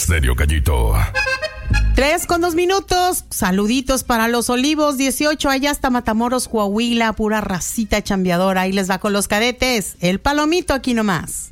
Estéreo Gallito. 3:02. Saluditos para Los Olivos 18, allá hasta Matamoros, Coahuila, pura racita chambeadora. Ahí les va con los cadetes. El Palomito aquí nomás.